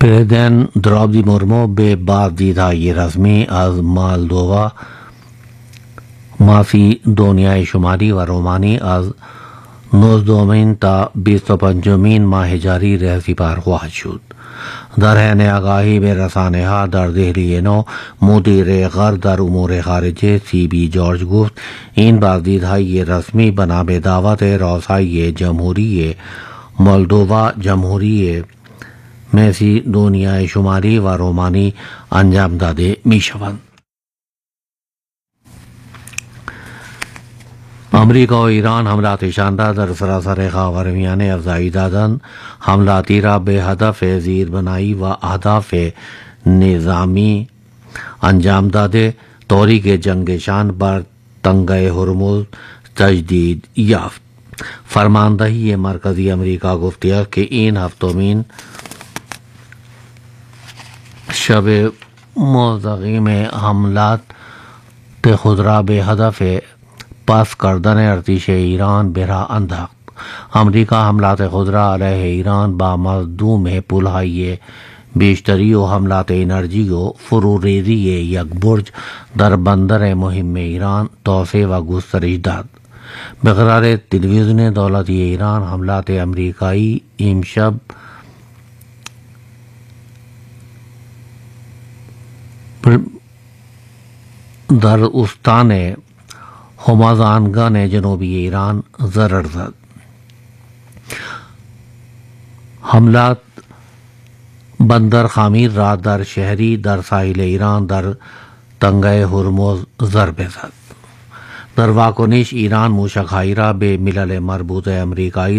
Prezident Draupadi Murmu به بازدیدهای رسمی از مالدووا مافی دنیای شمالی و رومانی از 19 تا 25 ماه جاری رهسپار خواهد شد. در حین آگاهی به رسانه‌ها در دهلی نو مدیر غر در امور خارجه CB جورج گفت این بازدیدهای رسمی بنا به دعوت رؤسای جمهوری مولدووا جمهوری دنیای شمالی و رومانی انجام داده می شوند. امریکا و ایران حملات شاندار در سراسر خاورمیانه افزایی دادند. حملاتی را به هدف زیربنایی و اهداف نظامی انجام داده طوری که جنگ شان بر تنگه هرمز تجدید یافت. فرماندهی مرکزی امریکا گفته است که این هفتمین شب مستقیم حملات خود را به هدف پس کردن ارتش ایران به راه انداخت. امریکا حملات خود را علیه ایران با مصدوم پلهای بیشتری و حملات انرژی و فروریزی یک برج در بندر مهم ایران توسعه و گسترش داد. به قرار تلویزیون دولتی ایران حملات امریکایی امشب در استان همازانگان جنوبی ایران ضرر زد. حملات بندر خامیر را در شهری در ساحل ایران در تنگه هرمز ضربه زد. در واکنش ایران موشک‌هایی را به ملل مربوطه امریکایی